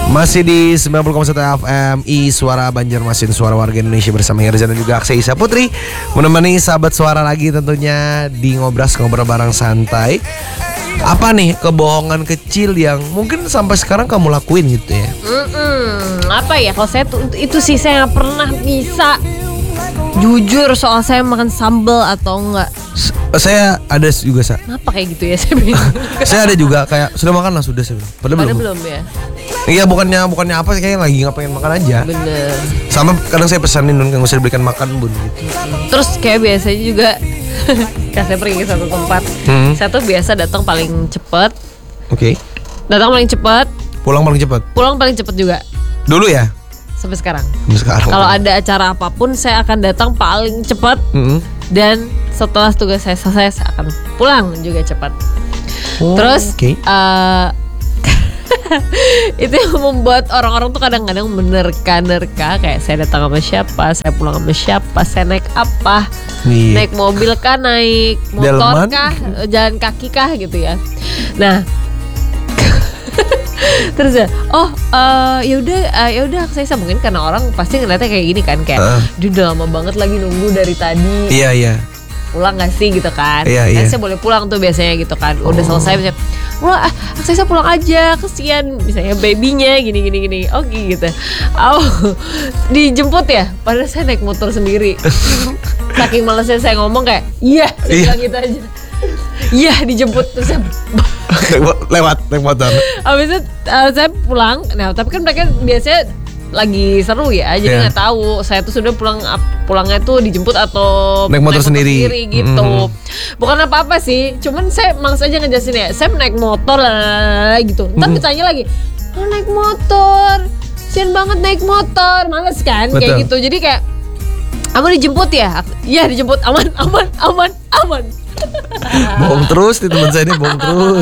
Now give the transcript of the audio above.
Masih di 90,1 FM Suara Banjarmasin, suara warga Indonesia bersama Herzan dan juga Aksa Isa Putri, menemani sahabat suara lagi tentunya di Ngobras, ngobrol bareng santai. Apa nih kebohongan kecil yang mungkin sampai sekarang kamu lakuin gitu ya? Apa ya, kalau saya tuh itu sih saya nggak pernah bisa jujur soal saya makan sambal atau enggak. Saya ada juga Kenapa kayak gitu ya saya bingung. Saya ada juga kayak sudah makan lah sudah saya. Padahal belum ya. Iya bukannya apa sih, kayak lagi nggak pengen makan aja. Bener. Sama kadang saya pesanin nggak usah diberikan makan bun gitu. Terus kayak biasanya juga kan saya pergi ke satu tempat, saya tuh biasa datang paling cepet. Oke. Datang paling cepet, Pulang paling cepat. pulang paling cepet juga Dulu ya. sampai sekarang. Sekarang. Kalau ada acara apapun saya akan datang paling cepat. Dan setelah tugas saya selesai saya akan pulang juga cepat. Terus itu yang membuat orang-orang tuh kadang-kadang menerka-nerka, kayak saya datang sama siapa, saya pulang sama siapa, saya naik apa, naik mobil kah, naik motor kah, jalan kaki kah gitu ya. Nah terus ya, ya udah saya mungkin karena orang pasti ngeliatnya kayak gini kan, kayak dia udah lama banget lagi nunggu dari tadi. Iya. Pulang gak sih gitu kan? Iya. Saya boleh pulang tuh biasanya gitu kan. Udah selesai misalnya, wah saya pulang aja, kesian misalnya babynya gini. Oke gitu. Dijemput ya? Padahal saya naik motor sendiri. Saking malesnya saya ngomong kayak, iya, saya bilang gitu aja. Iya, dijemput terus saya lewat naik motor. Habis itu saya pulang. Nah tapi kan mereka biasanya lagi seru ya, jadi nggak tahu saya tuh sudah pulangnya tuh dijemput atau naik motor sendiri gitu. Bukan apa-apa sih, cuman saya males aja ngejelasin ya, saya naik motor lah gitu. Ntar ditanya lagi, naik motor, sian banget naik motor, males kan. Betul. Kayak gitu. Jadi kayak, kamu dijemput ya? Iya dijemput, aman. Bohong terus nih teman saya ini, bohong terus.